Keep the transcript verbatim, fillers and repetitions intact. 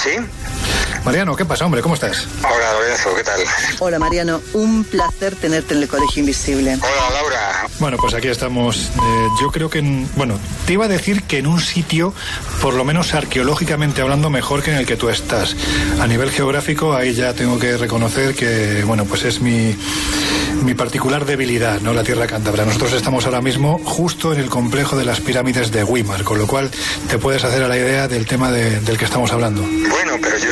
¿Sí? Mariano, ¿qué pasa, hombre? ¿Cómo estás? Hola, Lorenzo, ¿qué tal? Hola, Mariano. Un placer tenerte en el Colegio Invisible. Hola, Laura. Bueno, pues aquí estamos. Eh, yo creo que, en, bueno, te iba a decir que en un sitio, por lo menos arqueológicamente hablando, mejor que en el que tú estás. A nivel geográfico, ahí ya tengo que reconocer que, bueno, pues es mi, mi particular debilidad, ¿no? La tierra cántabra. Nosotros estamos ahora mismo justo en el complejo de las pirámides de Weimar, con lo cual te puedes hacer a la idea del tema de, del que estamos hablando. Bueno, pero yo